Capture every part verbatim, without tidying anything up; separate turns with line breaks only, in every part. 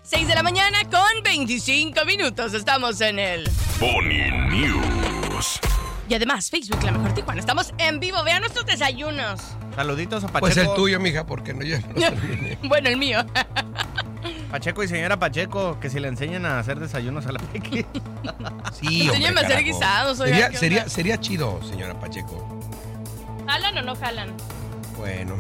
seis de la mañana con veinticinco minutos. Estamos en el
Pony News.
Y además, Facebook, La Mejor Tijuana. Estamos en vivo. Vean nuestros desayunos.
Saluditos a Pacheco.
Pues el tuyo, mija, porque no yo no terminé.
Bueno, el mío.
Pacheco y señora Pacheco, que si le enseñan a hacer desayunos a la Peque.
Sí,
Enséñame
hombre,
a hacer
carajo.
guisados, oiga,
Sería,
¿qué
sería,
onda?
sería chido, señora Pacheco.
¿Jalan o no jalan?
Bueno.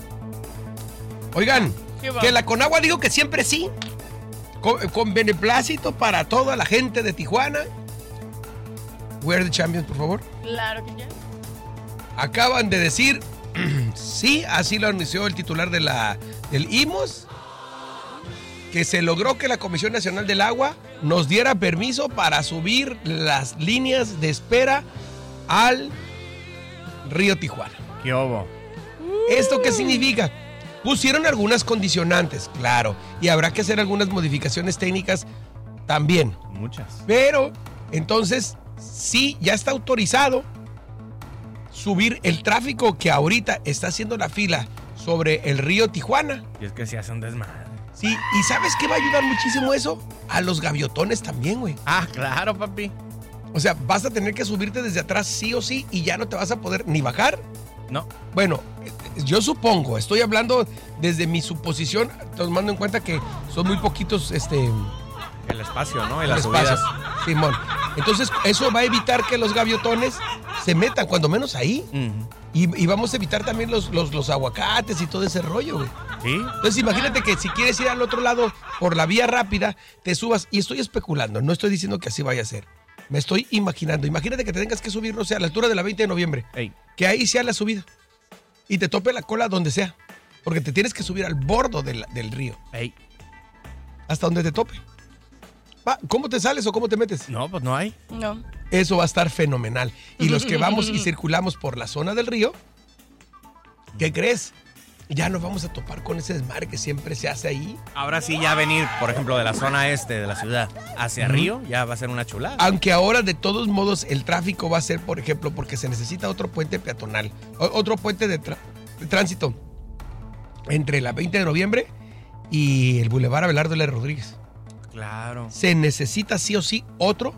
Oigan,
¿Qué va?
que la Conagua dijo que siempre sí. Con, con beneplácito para toda la gente de Tijuana. We're the champions, por favor.
Claro que ya.
Acaban de decir, sí, así lo anunció el titular de la, del I M O S, que se logró que la Comisión Nacional del Agua nos diera permiso para subir las líneas de espera al río Tijuana.
¿Qué hubo?
¿Esto qué significa? Pusieron algunas condicionantes, claro, y habrá que hacer algunas modificaciones técnicas también.
Muchas.
Pero, entonces, sí, ya está autorizado subir el tráfico que ahorita está haciendo la fila sobre el río Tijuana.
Y es que se hace un desmadre.
Sí, ¿y sabes qué va a ayudar muchísimo eso? A los gaviotones también, güey.
Ah, claro, papi.
O sea, vas a tener que subirte desde atrás sí o sí y ya no te vas a poder ni bajar.
No.
Bueno, yo supongo, estoy hablando desde mi suposición, tomando en cuenta que son muy poquitos, este...
El espacio, ¿no? Y
el
las
espacio.
subidas.
Simón. Entonces, eso va a evitar que los gaviotones se metan, cuando menos ahí.
Uh-huh.
Y, y vamos a evitar también los, los, los aguacates y todo ese rollo, güey.
¿Sí?
Entonces, imagínate que si quieres ir al otro lado por la vía rápida, te subas. Y estoy especulando, no estoy diciendo que así vaya a ser. Me estoy imaginando. Imagínate que te tengas que subir, no sé, a la altura de la veinte de noviembre.
Ey.
Que ahí sea la subida. Y te tope la cola donde sea. Porque te tienes que subir al bordo del, del río.
Ey.
Hasta donde te tope. Va, ¿cómo te sales o cómo te metes?
No, pues no hay.
No.
Eso va a estar fenomenal. Y los que vamos y circulamos por la zona del río, ¿qué crees? Ya nos vamos a topar con ese desmadre que siempre se hace ahí.
Ahora sí ya venir, por ejemplo, de la zona este de la ciudad hacia
Ujú.
Río, ya va a ser una chulada.
Aunque ahora de todos modos el tráfico va a ser, por ejemplo, porque se necesita otro puente peatonal, o- otro puente de, tra- de tránsito entre la veinte de noviembre y el Boulevard Abelardo L. Rodríguez.
Claro.
Se necesita sí o sí otro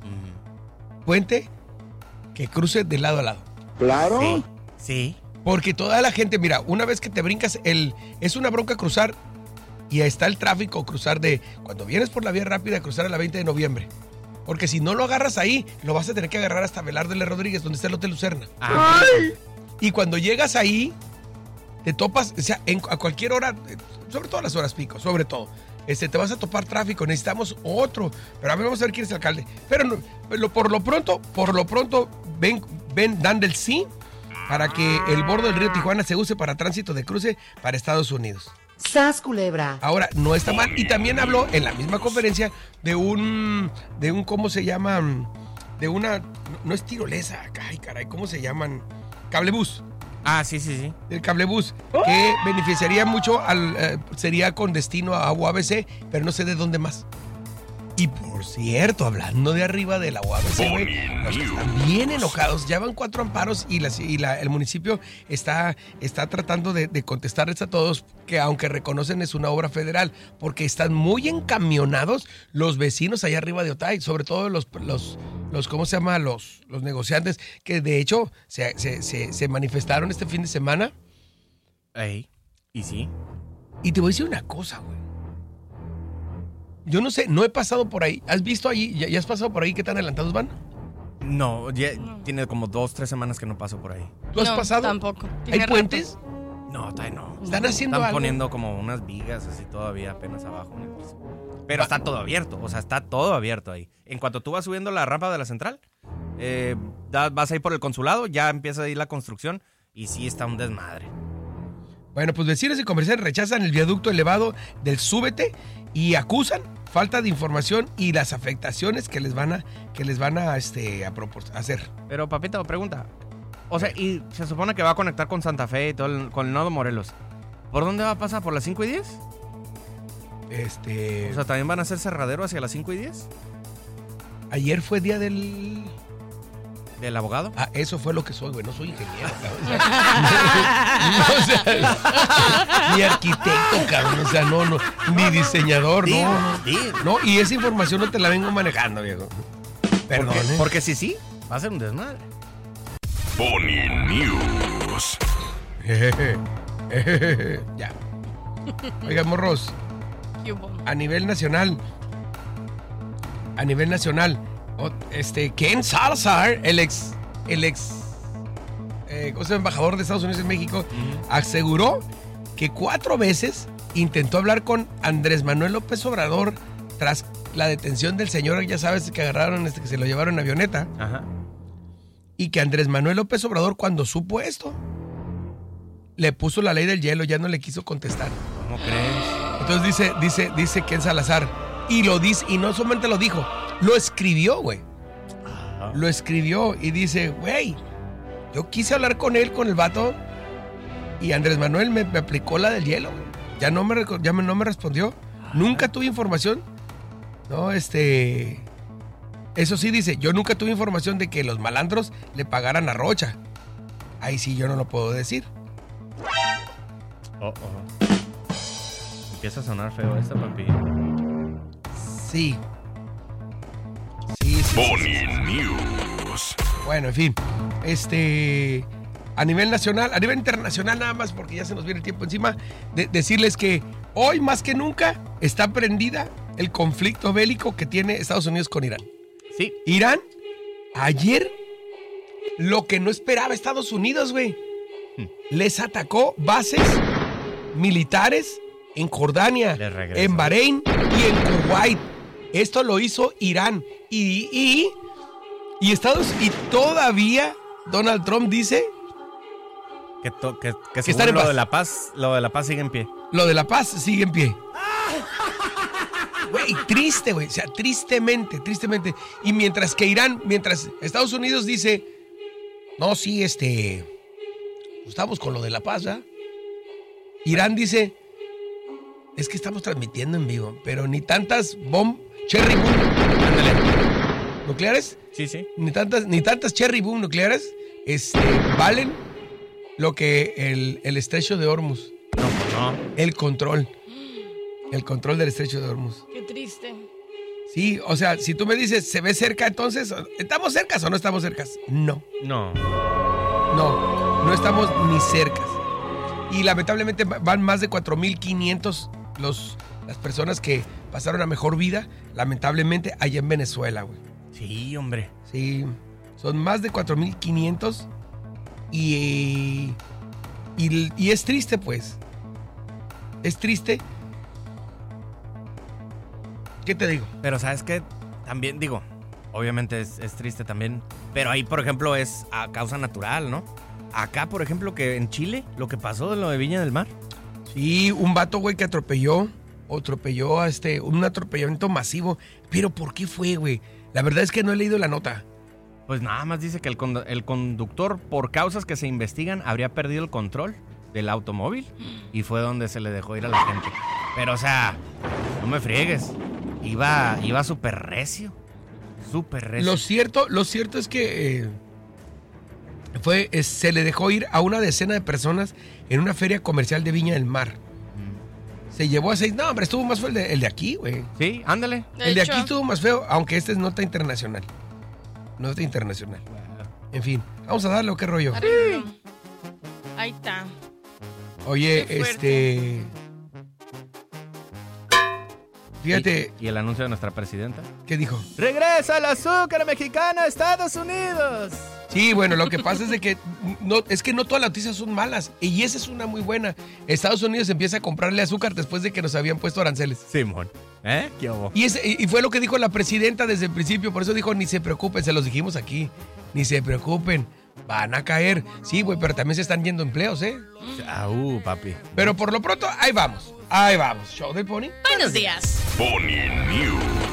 Ujú.
puente que cruce de lado a lado.
Claro.
Sí. Sí.
Porque toda la gente, mira, una vez que te brincas, el, es una bronca cruzar y ahí está el tráfico, cruzar de, cuando vienes por la vía rápida, cruzar a la veinte de noviembre. Porque si no lo agarras ahí, lo vas a tener que agarrar hasta Abelardo L. Rodríguez, donde está el Hotel Lucerna.
Ah,
Y cuando llegas ahí, te topas, o sea, en, a cualquier hora, eh, sobre todo las horas pico, sobre todo, este, te vas a topar tráfico, necesitamos otro. Pero a ver, vamos a ver quién es el alcalde. Pero no, lo- por lo pronto, por lo pronto, ven, ven, dan del sí para que el bordo del río Tijuana se use para tránsito de cruce para Estados Unidos.
¡Sas, culebra!
Ahora, no está mal. Y también habló en la misma conferencia de un, de un, ¿cómo se llama? De una, no, no es tirolesa, ay caray, ¿cómo se llaman? Cablebús.
ah, sí, sí, sí.
El cablebús, que beneficiaría mucho, al, eh, sería con destino a U A B C, pero no sé de dónde más. Y por cierto, hablando de arriba de la U A B C, güey, los que están bien enojados, ya van cuatro amparos y, la, y la, el municipio está, está tratando de, de contestarles a todos que aunque reconocen es una obra federal, porque están muy encamionados los vecinos allá arriba de Otay, sobre todo los, los, los ¿cómo se llama? Los, los negociantes, que de hecho se, se, se, se manifestaron este fin de semana.
Ey. ¿Y sí?
Y te voy a decir una cosa, güey. Yo no sé, no he pasado por ahí. ¿Has visto ahí? ¿Ya, ya has pasado por ahí? ¿Qué tan adelantados van?
No, ya tiene como dos, tres semanas que no paso por ahí.
¿Tú has
No,
pasado?
tampoco.
¿Hay
Tiene
puentes?
No, todavía no.
¿Están haciendo
Están
algo?
poniendo como unas vigas así todavía apenas abajo en el piso. Pero está todo abierto, o sea, está todo abierto ahí. En cuanto tú vas subiendo la rampa de la central, eh, da- vas ahí por el consulado, ya empieza ahí la construcción y sí está un desmadre.
Bueno, pues vecinos y comerciantes rechazan el viaducto elevado del Súbete y acusan falta de información y las afectaciones que les van a, que les van a, este, a propor- a hacer.
Pero, papito, pregunta. O sea, y se supone que va a conectar con Santa Fe y todo el- con el nodo Morelos. ¿Por dónde va a pasar? ¿Por las cinco y diez?
Este,
O sea, ¿también van a hacer cerradero hacia las cinco y diez?
ayer fue día del...
¿Del abogado?
Ah, eso fue lo que soy, güey. No soy ingeniero, cabrón. No, o sea, ni arquitecto, cabrón. O sea, no, no. Ni diseñador,
Digo,
no.
digo.
No, y esa información no te la vengo manejando, viejo. Perdón,
Porque,
¿eh?
porque si sí, va a ser un desmadre.
Pony News.
Ya. Oigan, morros,
¿Qué hubo?
a nivel nacional, a nivel nacional, o- este, Ken Salazar, el ex, el ex, eh, ¿cómo se llama? Embajador de Estados Unidos en México, aseguró que cuatro veces intentó hablar con Andrés Manuel López Obrador tras la detención del señor, ya sabes, que agarraron, este, que se lo llevaron en avioneta,
Ajá.
y que Andrés Manuel López Obrador, cuando supo esto, le puso la ley del hielo, ya no le quiso contestar.
¿Cómo crees?
Entonces dice, dice, dice Ken Salazar, y lo dice, y no solamente lo dijo, lo escribió, güey. Lo escribió y dice, güey, yo quise hablar con él, con el vato, y Andrés Manuel me, me aplicó la del hielo, güey. Ya no me, reco- ya me- no me respondió. Nunca tuve información. No, este... Eso sí dice, yo nunca tuve información de que los malandros le pagaran a Rocha. Ahí sí yo no lo puedo decir.
Oh, oh. Empieza a sonar feo esta, papi.
Sí. Sí, sí, sí,
Pony
sí, sí.
News.
Bueno, en fin. Este... A nivel nacional, a nivel internacional nada más, porque ya se nos viene el tiempo encima, de- decirles que hoy más que nunca está prendida el conflicto bélico que tiene Estados Unidos con Irán.
Sí.
Irán, ayer, lo que no esperaba Estados Unidos, güey, les atacó bases militares en Jordania,
Les regresó.
en Bahrein y en Kuwait. Esto lo hizo Irán. Y, y, y Estados y todavía Donald Trump dice
Que, to- que, que
Que
según
están en
lo
paz.
de la paz, lo de la paz sigue en pie.
lo de la paz sigue en pie. Güey, triste, güey. O sea, tristemente, tristemente. Y mientras que Irán, mientras Estados Unidos dice, no, sí, este, estamos con lo de la paz, ¿verdad? Irán dice, es que estamos transmitiendo en vivo, pero ni tantas bomb, cherry boom, ándale, nucleares,
Sí, sí.
ni tantas, ni tantas cherry boom nucleares, este, valen lo que el, el estrecho de Hormuz,
No, pues no.
el control, el control del estrecho de Hormuz.
Qué triste.
Sí, o sea, si tú me dices, ¿se ve cerca entonces? ¿Estamos cercas o no estamos cercas? No,
No.
no, no estamos ni cercas. Y lamentablemente va- van más de cuatro mil quinientos los, las personas que pasaron a mejor vida, lamentablemente, allá en Venezuela, güey.
Sí, hombre.
Sí, son más de cuatro mil quinientos y, y, y es triste, pues. Es triste. ¿Qué te digo?
Pero ¿sabes qué? También, digo, obviamente es, es triste también. Pero ahí, por ejemplo, es a causa natural, ¿no? Acá, por ejemplo, que en Chile, lo que pasó de lo de Viña del Mar.
Sí, un vato, güey, que atropelló, o atropelló a este, un atropellamiento masivo. Pero ¿por qué fue, güey? La verdad es que no he leído la nota.
Pues nada más dice que el, condu- el conductor, por causas que se investigan, habría perdido el control del automóvil y fue donde se le dejó ir a la gente. Pero, o sea, no me friegues. Iba, iba súper recio. Súper recio.
Lo cierto, lo cierto es que eh, fue, es- se le dejó ir a una decena de personas en una feria comercial de Viña del Mar. Se llevó a seis. No, hombre, estuvo más feo el de, el de aquí, güey.
Sí, ándale.
De
El de
hecho,
aquí estuvo más feo, aunque este es nota internacional. Nota internacional. En fin, vamos a darle o qué rollo.
arréglalo. Ahí está.
Oye,
Qué fuerte.
este. Fíjate,
¿Y, y el anuncio de nuestra presidenta?
¿qué dijo?
¡Regresa el azúcar mexicano a Estados Unidos!
Sí, bueno, lo que pasa es de que no, es que no todas las noticias son malas. Y esa es una muy buena. Estados Unidos empieza a comprarle azúcar después de que nos habían puesto aranceles.
Simón. ¿Eh? ¿Qué hubo?
Y, ese- y fue lo que dijo la presidenta desde el principio. Por eso dijo, ni se preocupen, se los dijimos aquí. Ni se preocupen, van a caer. Sí, güey, pero también se están yendo empleos, ¿eh?
Ah, uh, papi.
Pero por lo pronto, ahí vamos. Ahí vamos. Show del Pony.
Buenos días.
Pony News.